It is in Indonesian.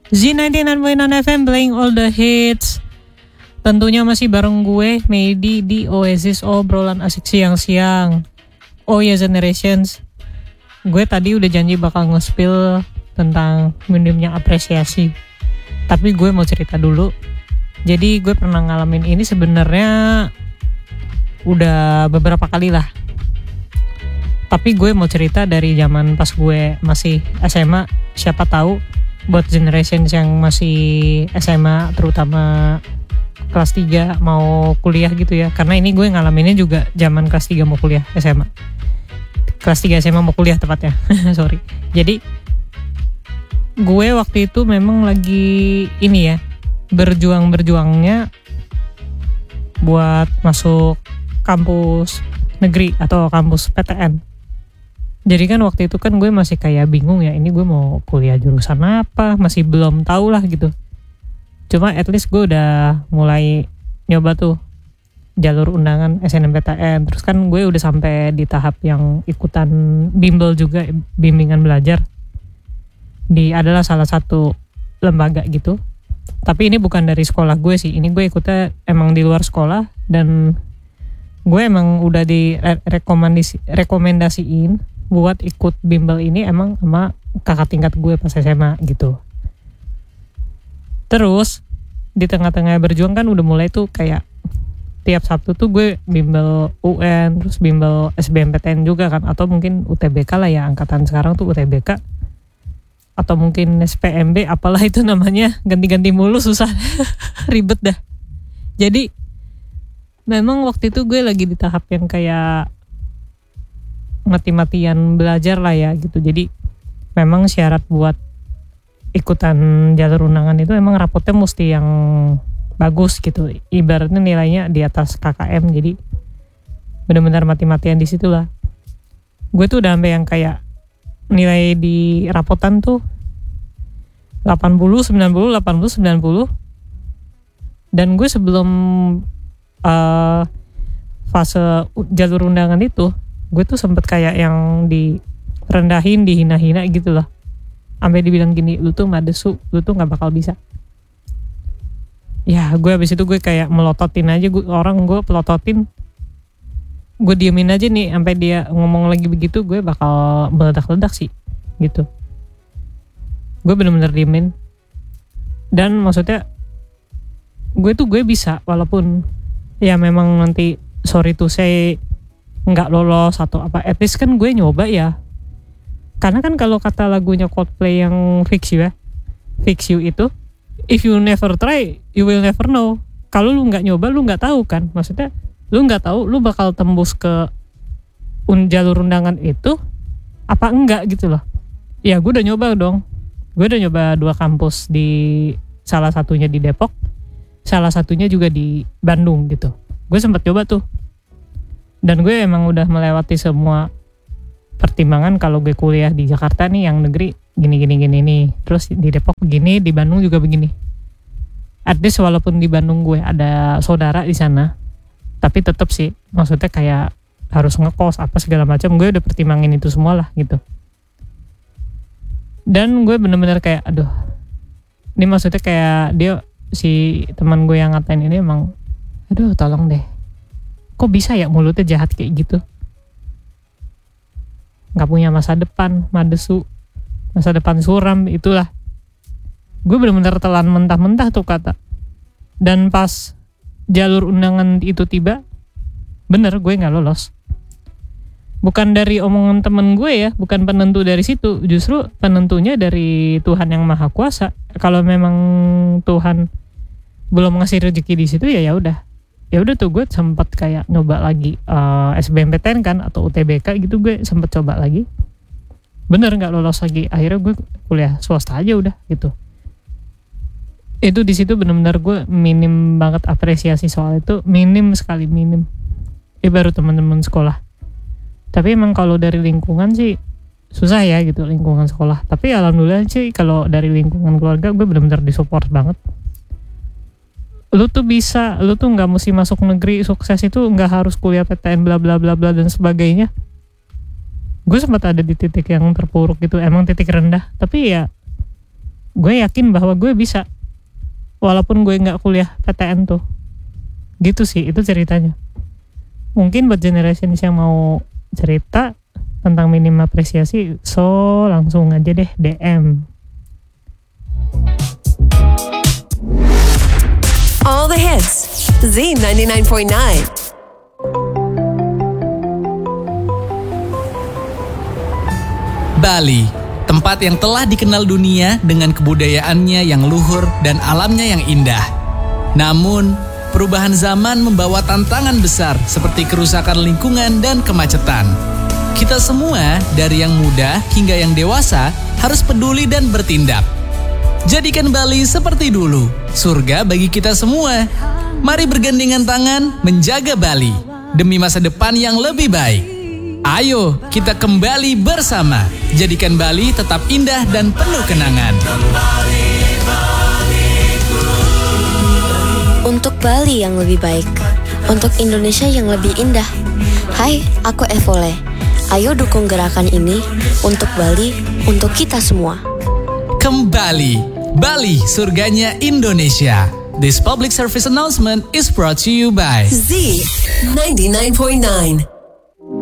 Z99.9 FM playing all the hits. Tentunya masih bareng gue, Medi, di Oasis obrolan asik siang-siang. Oh ya Generations, gue tadi udah janji bakal nge-spill tentang minimnya apresiasi. Tapi gue mau cerita dulu. Jadi gue pernah ngalamin ini sebenarnya udah beberapa kali lah. Tapi gue mau cerita dari zaman pas gue masih SMA. Siapa tahu buat generations yang masih SMA, terutama kelas 3 mau kuliah gitu ya. Karena ini gue ngalaminnya juga zaman kelas 3 mau kuliah SMA. Kelas 3 SMA mau kuliah tepatnya. Sorry. Jadi gue waktu itu memang lagi ini ya, berjuang-berjuangnya buat masuk kampus negeri atau kampus PTN. Jadi kan waktu itu kan gue masih kayak bingung ya, ini gue mau kuliah jurusan apa, masih belum tahu lah gitu. Cuma at least gue udah mulai nyoba tuh jalur undangan SNMPTN. Terus kan gue udah sampai di tahap yang ikutan bimbel juga, bimbingan belajar. Adalah salah satu lembaga gitu. Tapi ini bukan dari sekolah gue sih, ini gue ikutnya emang di luar sekolah. Dan gue emang udah rekomendasiin buat ikut bimbel ini emang sama kakak tingkat gue pas SMA gitu. Terus di tengah-tengah berjuang kan udah mulai tuh kayak tiap Sabtu tuh gue bimbel UN, terus bimbel SBMPTN juga kan, atau mungkin UTBK lah ya, angkatan sekarang tuh UTBK, atau mungkin SPMB, apalah itu namanya, ganti-ganti mulu susah. Ribet dah. Jadi memang waktu itu gue lagi di tahap yang kayak mati-matian belajar lah ya gitu. Jadi memang syarat buat ikutan jalur undangan itu emang rapotnya mesti yang bagus gitu. Ibaratnya nilainya di atas KKM. Jadi benar-benar mati-matian di situ lah. Gue tuh udah sampai yang kayak nilai di rapotan tuh 80, 90, 80, 90. Dan gue sebelum fase jalur undangan itu, gue tuh sempet kayak yang direndahin, dihina-hina gitu lah. Sampai dibilang gini, lu tuh madesu, lu tuh gak bakal bisa. Ya gue abis itu gue kayak melototin aja, gue pelototin. Gue diemin aja nih, sampai dia ngomong lagi begitu, gue bakal meledak-ledak sih gitu. Gue bener-bener diemin. Dan maksudnya gue bisa, walaupun ya memang nanti sorry to say nggak lolos atau apa, at least kan gue nyoba ya. Karena kan kalau kata lagunya Coldplay yang Fix You itu, if you never try you will never know. Kalau lu nggak nyoba lu nggak tahu kan, maksudnya lu nggak tahu lu bakal tembus ke jalur undangan itu apa enggak gitu loh. Ya gue udah nyoba dong, gue udah nyoba 2 kampus, di salah satunya di Depok, salah satunya juga di Bandung gitu. Gue sempat coba tuh. Dan gue emang udah melewati semua pertimbangan. Kalau gue kuliah di Jakarta nih yang negeri gini nih, terus di Depok begini, di Bandung juga begini. At least walaupun di Bandung gue ada saudara di sana, tapi tetap sih maksudnya kayak harus ngekos apa segala macam. Gue udah pertimbangin itu semua lah gitu. Dan gue bener-bener kayak aduh, ini maksudnya kayak dia, si teman gue yang ngatain ini emang aduh tolong deh, kok bisa ya mulutnya jahat kayak gitu, gak punya masa depan, madesu, masa depan suram, itulah. Gue benar-benar telan mentah-mentah tuh kata. Dan pas jalur undangan itu tiba, bener gue gak lolos. Bukan dari omongan temen gue ya, bukan penentu dari situ, justru penentunya dari Tuhan yang Maha Kuasa. Kalau memang Tuhan belum ngasih rezeki di situ ya udah. Ya udah tuh gue sempat kayak nyoba lagi SBMPTN kan atau UTBK gitu, gue sempat coba lagi, bener nggak lolos lagi. Akhirnya gue kuliah swasta aja udah gitu. Itu di situ benar-benar gue minim banget apresiasi soal itu, minim sekali, minim. Baru teman-teman sekolah. Tapi emang kalau dari lingkungan sih susah ya gitu, lingkungan sekolah. Tapi alhamdulillah sih kalau dari lingkungan keluarga gue benar-benar disupport banget. Lu tuh bisa, lu tuh nggak mesti masuk negeri sukses itu nggak harus kuliah PTN bla bla bla bla dan sebagainya. Gue sempat ada di titik yang terpuruk gitu, emang titik rendah, tapi ya gue yakin bahwa gue bisa, walaupun gue nggak kuliah PTN tuh. Gitu sih, itu ceritanya. Mungkin buat generations yang mau cerita tentang minim apresiasi, so langsung aja deh DM. All the hits, Z99.9. Bali, tempat yang telah dikenal dunia dengan kebudayaannya yang luhur dan alamnya yang indah. Namun, perubahan zaman membawa tantangan besar seperti kerusakan lingkungan dan kemacetan. Kita semua, dari yang muda hingga yang dewasa, harus peduli dan bertindak. Jadikan Bali seperti dulu, surga bagi kita semua. Mari bergandengan tangan menjaga Bali demi masa depan yang lebih baik. Ayo kita kembali bersama, jadikan Bali tetap indah dan penuh kenangan. Untuk Bali yang lebih baik, untuk Indonesia yang lebih indah. Hai, aku Evole. Ayo dukung gerakan ini untuk Bali, untuk kita semua. Kembali, Bali surganya Indonesia. This public service announcement is brought to you by Z99.9.